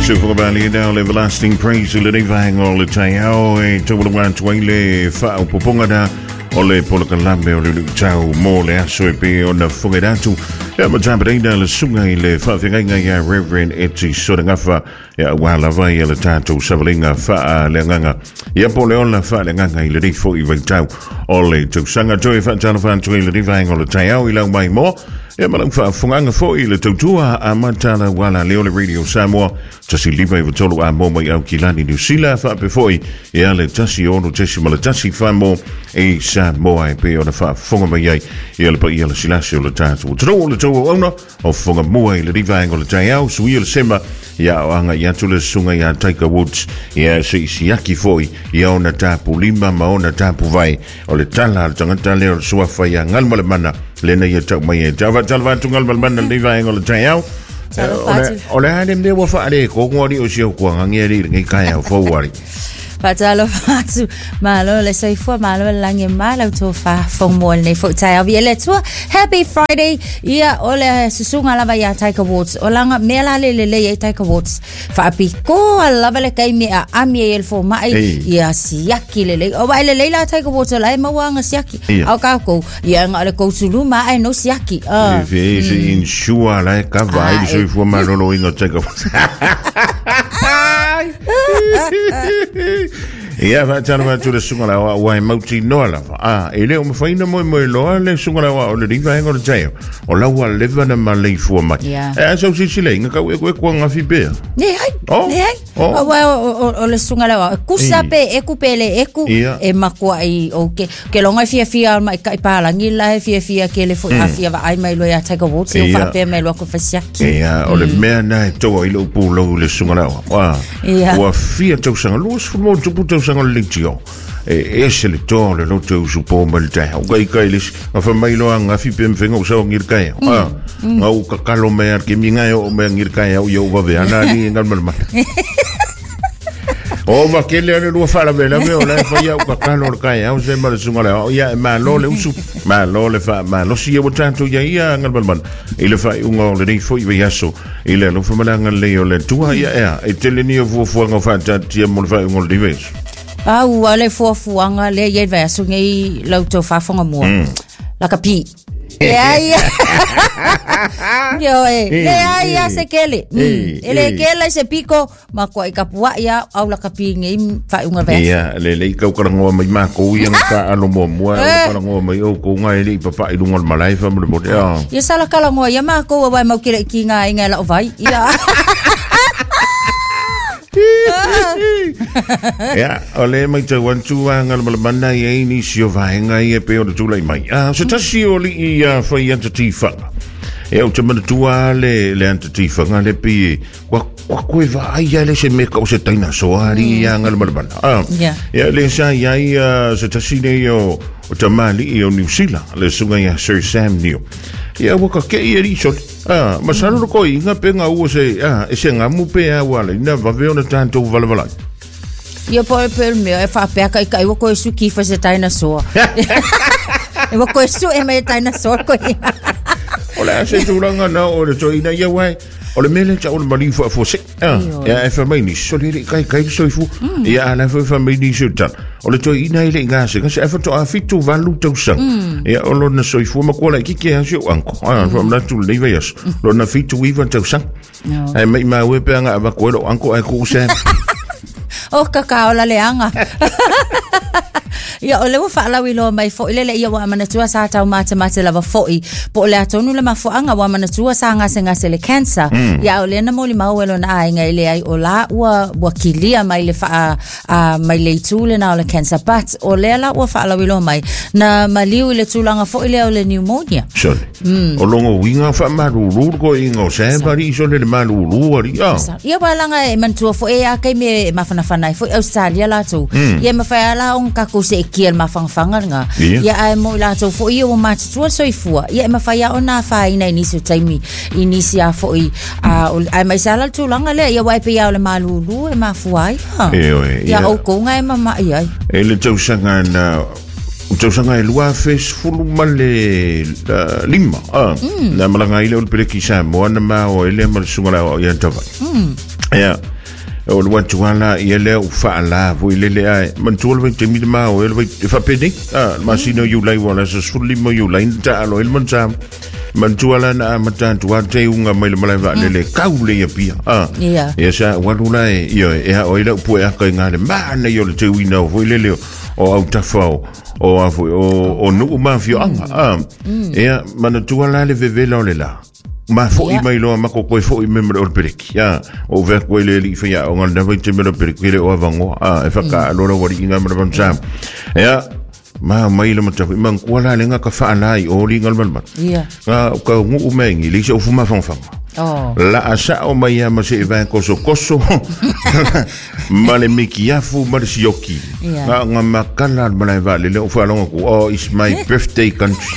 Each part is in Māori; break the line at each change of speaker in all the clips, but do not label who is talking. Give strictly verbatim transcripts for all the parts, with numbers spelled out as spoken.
So for about a now everlasting praise to the divine all the time. Oh, e to the one to ile fa poponga da ole polaka lambe ole tau mo le aso e pe ona funga datu. Ya matamba da le sunga ile fa finga ya Reverend Eti Sodangafa ya wala vai le tato savalinga fa le nganga. Ya pole ona fa le nganga ile di fo i tau ole to sanga joy fa tana fa to ile divine all the time. Ila mai mo e malang fa funganga fo ile tutua a matala wala leole radio Samoa tasi liva i tolu a mo mai au kilani New Zealand fa pe foi e ale tasi ono tasi mala tasi fa mo e Samoa e pe ona fa funga mai ai e ale pa i ale silasi o le tatu tro le to ona o funga mo ai le diva ngol tai au su ile sema ya anga ya tule sunga ya Tiger Woods ya si siaki foi ya ona tapu lima ma ona tapu vai o le tala tangata le o sua fa ya ngal mala mana lena ya tau mai e java java tungal malman le vai ngol tai au ole ane me wa fa ale ko ngori o sio ko ngeri ngai kai au fo wari
Patalo fatu malo le sai fo malo lange malo to fa fo mo le fo tai avi le to happy Friday ia ole susunga lava ya Tiger Woods olanga mela le le le Tiger Woods fa piko lava le kai me a ami el fo mai ia siaki le le o vai le le la Tiger Woods la ma wanga siaki au ka ko ia ngale ko sulu ma ai no siaki
ah ve in shua la ka vai so fo malo lo ingo Tiger Woods ia va tana va tu le sunga la wa mauti no la ah ele o faina mo mo lo le sunga la wa o le diva ngol tsaio o la wa le va na malei fu ma e so si si le nga ka we ko nga fi be
ne ai ne ai o wa o le sunga la wa ku sape e ku pele e ku e makua i o ke ke longa fia fia mai kai pa la ngila e fia fia ke le fu fia va ai mai lo ya Tiger Woods o fa pe mai lo ko fa siaki
ia o le me na to i lo pu lo le sunga la wa wa fia to sanga lo fu mo to pu sanga litio e ese le to le lo to supo mal ta o kai kai lis a fa mai lo anga fi pem fengo so ngir kai ah ngau ka kalo me ar ke minga o me ngir kai o yo va ve ana ni ngal mal mal o va ke le lo fa la vela me o la fa ya ka kalo kai o se mal su ngala o ya ma lo le usu ma lo le fa ma lo si o tanto ya ya ngal mal mal ile fa un ngol le fo i yaso ile lo fa mal ngal le o le tua ya ya e tele ni o fu fu ngo fa ta ti mo fa ngol dives
au ale fo fuanga le ye va so ngai lauto fa fonga mo la capi e ai yo e le ai se kele ele kele se pico ma ko i kapua ya au la capi ngai fa unga va
ya le le ka ka ngo mai ma ko yang ka alo mo mo ka ngo mai o ko ngai le papa i ngol malai fa mo mo ya
ya sala kala ngo ya ma ko wa ma kile ki ngai ngai la vai ya
ya ole mai te wan tu ngal malbana ye ni sio vai ngai e pe o tu lai mai ah se tasi oli ia fa ia te tifa e o te mana tua le le ante tifa ngale pi kwa kwa ko va ai le se me ko se taina so ari ia ngal malbana ah ya le sa ia ia se tasi ne yo o te mali i o New Zealand le sunga ia Sir Sam Neill ia waka ke ia ri so ah masalo ko inga penga u se ah e se ngamu pe a wala ina va ve ona tanto vala vala
ia po pe me e fa pe kai kai ko su ki fa se taina so e wa ko su e me taina so ko
ola se tu langa na o le to ina ia wai o le mele cha o le mali fo fo se ah ya e fa mai ni so le kai kai so fu ya ana fa fa mai ni so tan o le to ina ile nga se ka se fa to a fitu valu to sang ya o lo na so fu ma ko la ki ke so anko ah fa na tu le vayas lo na fitu wi va to sang ai mai ma we pe nga ba ko lo anko ai ku se
o kakao la leanga ia ole wa fala wi lo mai fo ile le ia wa mana tua sa tau mate mate lava foi po le atonu le mafu anga wa mana tua sa nga se nga se le cancer ia ole na moli ma welo na ai nga ile ai ola wa wa kilia mai le fa a mai le tule na le cancer but ole la wa fala wi lo mai na maliu le tulanga fo ile ole pneumonia
sure o longo winga fa maru ru ko ingo se bari so le maru ru ari ia
ia ba langa e man tua fo e a kai me mafana fana fo Australia la tu ia ma fa la on ka ko se kiel mafangfanga nga ia ai mo la to fo ia o matua so ifua ia ma fa ia ona fa ina ni so taimi inisi a fo i a ai mai sala tu langa le ia wai pe ia le malulu e mafuai ia o ko nga e mama ia
e le tau sanga na tau sanga e lua fes fulu male lima ah na malanga ile o pele ki sa mo na ma o ile ma sunga la ia tava ia o le watu ala ia le u fa la vo ile le ai man tol ve te mi ma o le fa pedi ah ma sino you lai wala so suli mo you lai ta alo il man sam man tuala na mata tua te unga mai le mai va le kau le ia pia ah
ia
ia sa walula ia e o ile pu e ka ngale ma na yo le te wina vo ile le o au tafao o afu o o nu ma fio anga ah ia man tuala le veve lo le la ma fo i mai lo ma ko ko fo i me mo periki ya o ver ko le li fa ya o ngal na vai te me lo periki le o avango ah e fa ka lo lo wari inga mo ban sam ya ma mai le mata man ko la le nga ka fa lai o li ngal mal
ya
ka ka ngu u mengi li se o fuma fon fam
oh
la asa o mai ma se va ko so koso ma le miki ya fu ma si yoki nga nga ma kala ma va le o fa lo ko oh it's my birthday country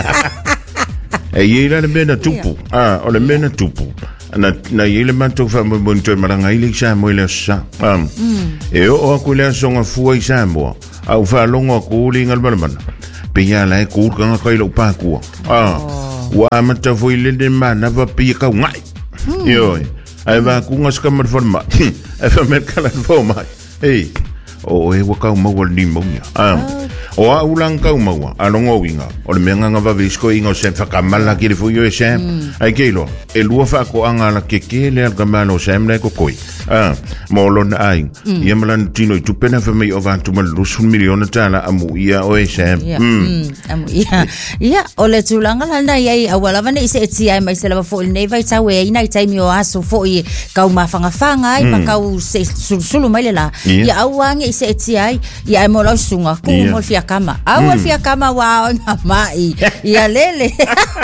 e ia le mena tupu ah o le mena tupu na na ile manto fa mo bonto maranga ile sa mo ile sa um e o ko le songa fu i sa mo au fa longa ko le ngal man pe ya la ko ka ka ile pa ku ah wa mata fu ile de mana va pi ka ngai yo ai va ku ngas ka mar forma e fa mer kala forma ei o e wa ka mo wal ni mo ah o a ulang kau maua a longo winga o le menga ngava visko ingo sem whakamala ki le fuyo e sem ai keilo e lua whako anga la keke le al kamano sem le kokoi ah mo lon ai ia malan tino i tupena whamei o vantu mal lusun miliona tala amu ia o e sem
amu ia ia o le tulanga lana iai a wala vane ise eti ai mai se lava fo il nei vai tau e ina i taimi o aso fo i kau mawhanga whanga ai ma kau se sulu mai le la ia au ange ise eti ai ia e mo lau sunga ku mo fia kama au mm. fia kama wa nga mai ia lele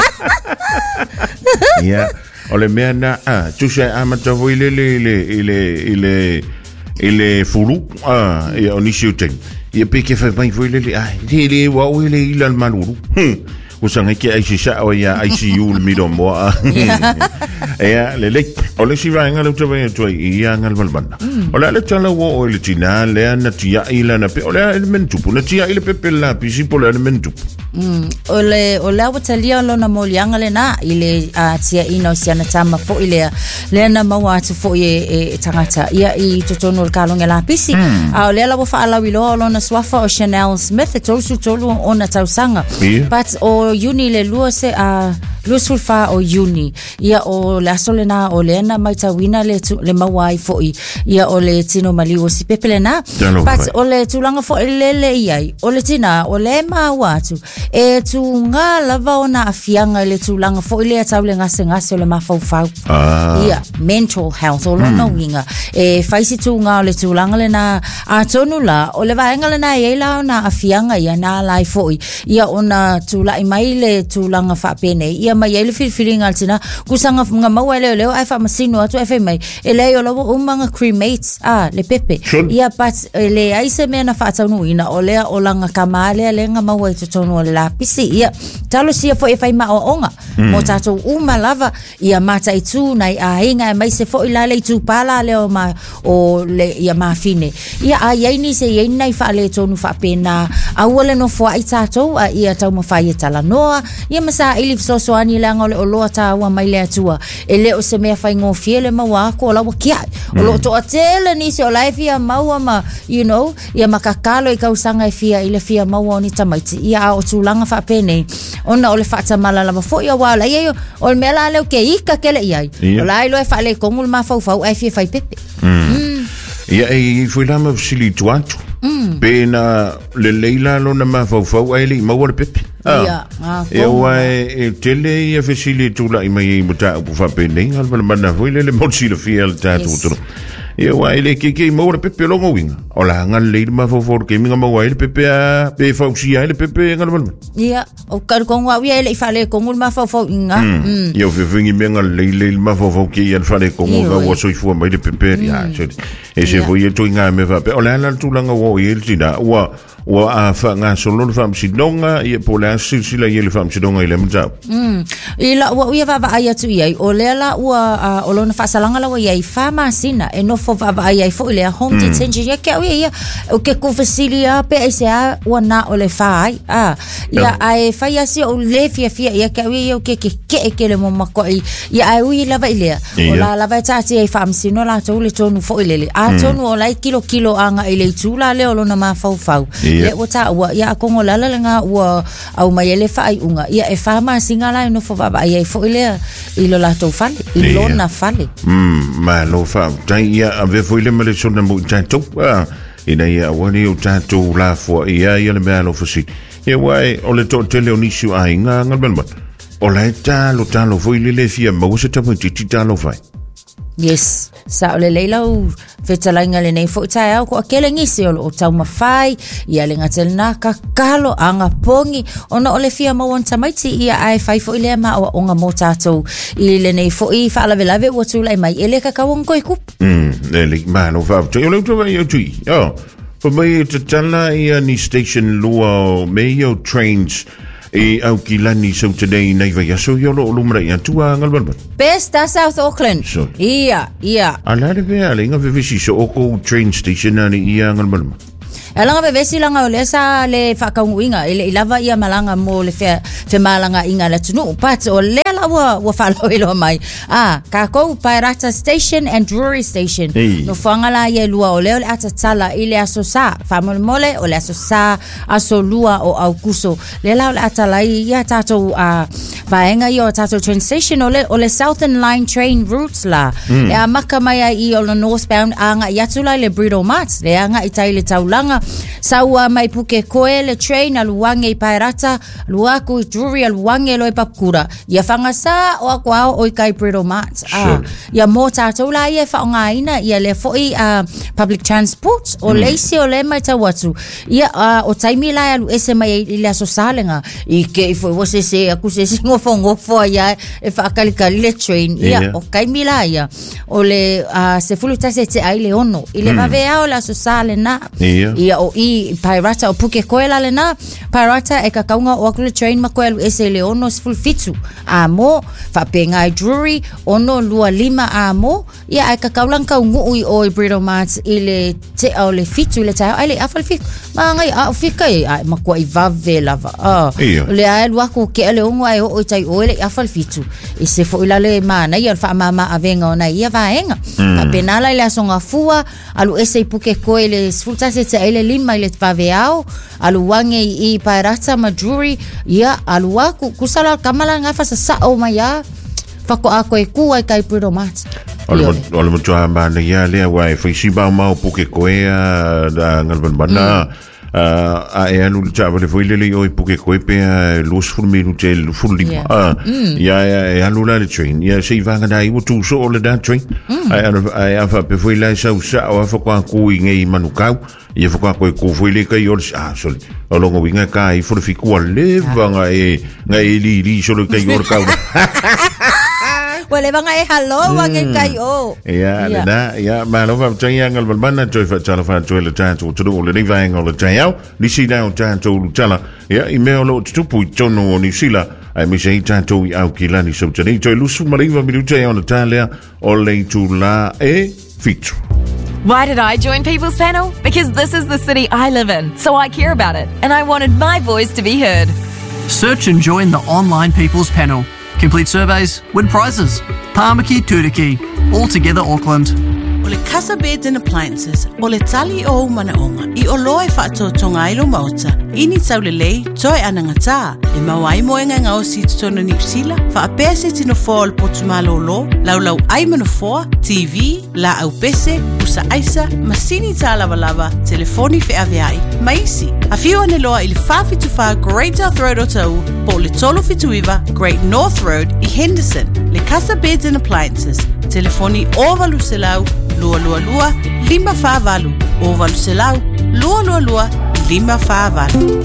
ia ole mea na ah tu se amata vo ile ile ile ile ile fulu ah ia onisi uten ia peke fa mai vo ile ah ile wa ile ile al maluru usanga ke ai sha o ia I C U le mido mo ia le le ole si va ngalo to ve to ia ngal balbana ole le tala wo ole tina le na tia ila na pe ole elementu na tia ile pepe la pisi po le elementu
ole ole wa talia lo na molianga le na ile a tia ino siana tama fo ile le na mawa tu fo e tangata ia i totono le kalonga la pisi a ole la wo fa ala wi lo lo na swafa o Chanel Smith to su tolu ona tausanga but o uni le lua se a lua sulfa o uni ia o la solena o le na mai tawina le tu, le mawai fo ia o le tino maliwo si pepele na but o le tulanga fo le le ia o le tina o le mawatu e tu nga lava ona afianga le tulanga fo ile tau le ngase ngase o le mafau fau ia mental health o lo no winga e faisi tu nga o le tulanga le na a tonu la o le vaenga le na ia la ona afianga ia na lai fo ia ona tula mai le tulanga fa pene ia mai ele fil feeling altina kusanga nga maua le le ai fa masino atu ai mai ele yo lo umanga cremates ah le pepe ia pat le ai se mena fa tanu ina ole o langa kamale le nga maua to tonu le la pisi ia talo sia fo e fai ma o onga mo tato uma lava ia mata i tu nai a inga mai se fo ila le tu pala le o ma o le ia ma fine ia ai ai ni se ia nai fa le tonu fa pena a wole no fo ai tato ia tau ma fa ia tala noa ia masa ili so so ani la ngole o lo ta wa mai le atua ele o se me fa ngo fiele ma wa ko la wa kia o lo to atele ni se o life ia maua ma you know ia makakalo i kausanga i fia ile fia maua ni tamaiti ia o tulanga fa pene ona ole fa tamala la fo ia wala ia o me la le ke ika kele ia o la ilo fa le kongul ma fa fa ai fia fa pepe
ia e foi la ma sili tuatu pena le leila lo na ma fa fa ai le ma wa pepe
ia
e wai e tele ia fesili tula i mai muta pu fa pene al bana foi le mo sili fiel tatu tro e wai le ke ke mo pepe lo winga ola ngal le ma fo for ke minga mo wai le pepe a pe fa usi ai le pepe ngal bana
ia o kar kon wa wi le fa le kongul ma fa fa inga
ia fe fingi menga le le ma fa fa ke ia fa le kongul ga wo so fu mai le pepe ia e se foi e to inga me fa pe ola la tula nga wo il tida wa ua a whaanga solo whamsidonga ia po lea silsila ia le whamsidonga i le matau.
Mm. I la ua uia vava ai atu iai, o lea la ua o lona whaasalanga lawa iai whama sina, e nofo vava ai ai fo i lea home detention, ia kia uia ia, o ke kufasili a pe ai se a ua na o le whaai, a ia ai whai asi o le fia fia, ia kia uia ia o ke ke ke e ke le mo makoi, ia ai ui lava i lea, o la lava e tati ai whamsino la tau le tonu fo i lele, a tonu o lai kilo kilo anga i le tūla leo lona ma fau fau, ia ua ta ua, ia a kongo lala le ngā ua au mai ele whaai unga, ia e whama singa lai no fo vava ai ai fo i lea, i lo la tau fale, i lona fale.
Mm, ma lo fa, tai ia a ve fo i le mele sona mo tātou, ina ia wani o tātou la fo ia ia le mea lo fasi, ia wai o le tō tele o nisu a inga ngalbanban, o lai tā lo tā lo fo i le le fia mau se tamu titi tā lo fai.
Yes, sa o le leilau whetalainga le nei fo i tai au ko a kele ngisi o o tau mawhai, ia le ngatel nā kakalo anga pongi, ona o le fia mauan tamaiti ia ai whai fo i lea ma o onga mō tātou i le nei fo i whaalawe lawe ua tūlai mai, e le kakawang koe kup.
Mm, e le ma no whaaftai, o le utawa i au tui, oh, pa mai te tala i a ni station lua o Mayo Trains, e au ki lani sau tadei nei vai aso i olo o lumra i atua ngalbanban.
Best a South Auckland.
So.
Ia, ia.
Ala le vea le inga vevisi so oko train station ani i a ngalbanban.
E langa vevesi langa o le sa le whakaunguinga, e le lava ia malanga mo le whea malanga inga le tunu, pat o le la ua ua whalo ilo mai. Ah, ka kou Pairata Station and Drury Station.
Hey.
No whangala ia lua o leo le ata tala i le aso sa, whamole mole o le aso sa, aso lua o au kuso. Le la o le ata lai ia tatou a vaenga i o tatou train station o le, o le Southern Line train routes la. Mm. E a maka mai i o le northbound anga i atu lai le Bridle Mart, le anga i tai le taulanga. Saua mai puke koe le train aluange i Pairata, luaku i Drury aluange lo i Papkura. Ia whanga sa o ako au o i kai Bridle Mart. Ah, ia mō tātou la ia whaonga ina, ia le foi uh, public transport, o mm. leisi o le mai tawatu. Ia uh, o taimi lai alu ese mai i le aso salenga, i ke i foi wase se aku se singo fongo foa ia e whaakalikali le train. Ia yeah. o kaimi la ia, o le uh, se fulu tase te ai le ono, i le mm. mavea o le aso salena.
Yeah.
Ia o i Pairata o puke koe la le na Pairata e kakaunga o aku le train ma koe alu ese le ono se fulu fitu a mo whapenga i Drury ono lua lima a mo ia e kakaulang ka ungu ui o i Bridle Mart i le te au le fitu i le taio ai le afal fitu ma ngai a fika i a ma koe i vave lava ah le a lua ko ke le ungu ai o i tai o le afal fitu i se fo ila le mana ia wha mama avenga ona ia vaenga ka penala i le asonga fua alu ese i puke koe le sfulta se te ele lima i le vave au alu wange i Pairata ma Drury ia alu aku kusala kamala ngafa sa sa o maya Whako a koe kua i kai Bridle Mart.
Ole mo tua mana ia lea wai whaisi bao mau puke koe a ngalbanbana a e anu le tawa le whailele o i puke koe pea luas fulmiru te fullima. Ia e anu la le train. Ia se i vanga da i o tu so o le da train. A e awha pe whailai sau sa o a whako a koe i ngei manukau. Ia whako a koe ko whaile kai o le ah soli. O longo winga ka i whurwhikua le vanga e ngai li li solo kai o le kau.
Wale vanga e halo wange kai o.
Ja, na, ja, maar of we zijn al wel bijna twee van twaalf van twaalf tijd te doen. De ding van al twee jou. Die zie nou tijd te tellen. Ja, e-mail lot te pui tono ni sila. Ai mi sei tanto i au kila ni so tani. Toi lusu mari va mi lutai on Italia. Ole tu la e fit.
Why did I join People's Panel? Because this is the city I live in, so I care about it, and I wanted my voice to be heard.
Search and join the online People's Panel. Complete surveys, win prizes. Pāmaki Tūriki, all together Auckland.
O le Casa Beds and Appliances, o le tali o manaonga, i o loe whaatotonga ilo mauta, ini tau le lei, toi ananga tā, e mawai moenga ngau si tutona ni usila, wha a pese tino fōa o le potumalo o lo, lau lau aimana fōa, T V, la au pese, usa aisa, masini tā lava lava, telefoni fe aveai, maisi. A whio ane loa i le whawhitu wha Great North Road o tau, po le tolo fituiva, Great North Road i Henderson, le Casa Beds and Appliances, telefoni o valu se lau, lua lua lua, lima whāwalu. O walu se lau, lua lua lua, lima whāwalu.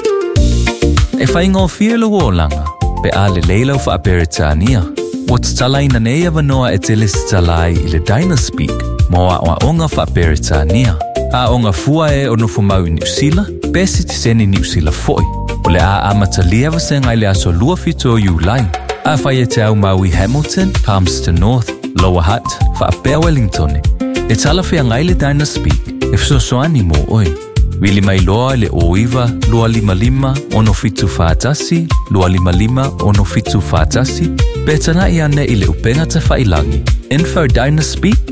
E whaingo whielo o langa, pe a le leilau wha Peritania. What's talai na nea vanoa e te lis talai i le Dynaspeak, moa o onga wha Peritania. A o ngā fua e o nofo mau i New Zealand, pe citizeni New Zealand foi. O le a amata liawa se ngai le aso lua fito o Iulai. A whai e te au mau i Hamilton, Palmerston North, Lower Hutt, wha a Pea Wellington. E tala whea ngai le Dyna Speak, e wsosoani mo oi. Wili mai loa le oiwa, lua lima lima, ono fitu whaatasi, lua lima lima, ono fitu whaatasi, pe tana i ane i le upenga te whailangi. Info Dyna Speak,